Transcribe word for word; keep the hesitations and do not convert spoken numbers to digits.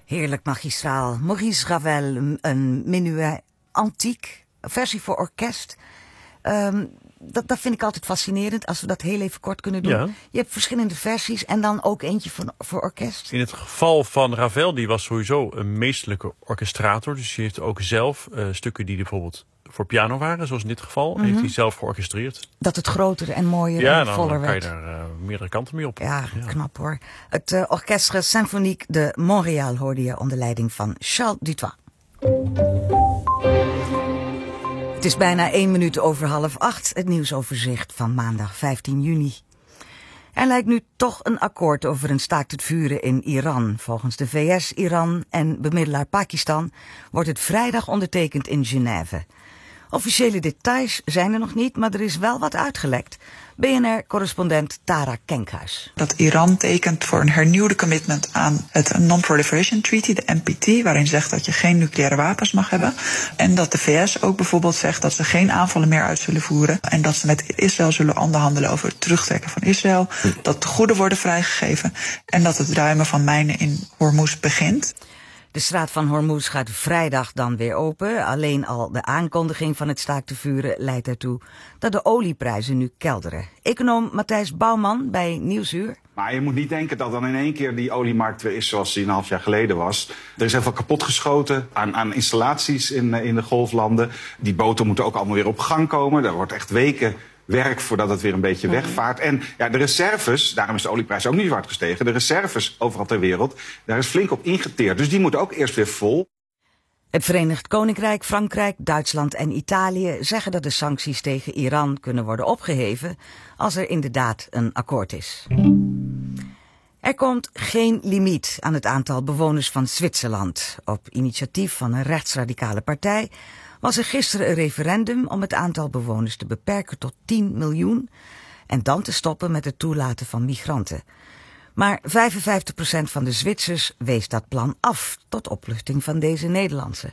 Heerlijk magistraal. Maurice Ravel, een, een menuet antiek, een versie voor orkest. Um, dat, dat vind ik altijd fascinerend, als we dat heel even kort kunnen doen. Ja. Je hebt verschillende versies en dan ook eentje voor, voor orkest. In het geval van Ravel, die was sowieso een meesterlijke orchestrator. Dus die heeft ook zelf uh, stukken die bijvoorbeeld voor piano waren, zoals in dit geval, mm-hmm. heeft hij zelf georchestreerd. Dat het groter en mooier ja, en dan, voller werd. Ja, dan werd. kan je daar uh, meerdere kanten mee op. Ja, ja. Knap hoor. Het uh, Orchestre Symphonique de Montréal hoorde je onder leiding van Charles Dutoit. Het is bijna één minuut over half acht, het nieuwsoverzicht van maandag vijftien juni. Er lijkt nu toch een akkoord over een staakt het vuren in Iran. Volgens de V S, Iran en bemiddelaar Pakistan wordt het vrijdag ondertekend in Genève. Officiële details zijn er nog niet, maar er is wel wat uitgelekt. B N R-correspondent Tara Kenkhuis. Dat Iran tekent voor een hernieuwde commitment aan het Non-Proliferation Treaty, de N P T, waarin zegt dat je geen nucleaire wapens mag hebben. En dat de V S ook bijvoorbeeld zegt dat ze geen aanvallen meer uit zullen voeren. En dat ze met Israël zullen onderhandelen over het terugtrekken van Israël. Dat tegoeden worden vrijgegeven. En dat het ruimen van mijnen in Hormuz begint. De straat van Hormuz gaat vrijdag dan weer open. Alleen al de aankondiging van het staakt het vuren leidt ertoe dat de olieprijzen nu kelderen. Econoom Matthijs Bouwman bij Nieuwsuur. Maar je moet niet denken dat dan in één keer die oliemarkt weer is zoals die een half jaar geleden was. Er is heel veel kapotgeschoten aan, aan installaties in, in de golflanden. Die boten moeten ook allemaal weer op gang komen. Er wordt echt weken werk voordat het weer een beetje wegvaart. En ja, de reserves, daarom is de olieprijs ook niet zo hard gestegen. De reserves overal ter wereld, daar is flink op ingeteerd. Dus die moeten ook eerst weer vol. Het Verenigd Koninkrijk, Frankrijk, Duitsland en Italië zeggen dat de sancties tegen Iran kunnen worden opgeheven als er inderdaad een akkoord is. Er komt geen limiet aan het aantal bewoners van Zwitserland. Op initiatief van een rechtsradicale partij was er gisteren een referendum om het aantal bewoners te beperken tot tien miljoen en dan te stoppen met het toelaten van migranten. Maar vijfenvijftig procent van de Zwitsers wees dat plan af, tot opluchting van deze Nederlandse.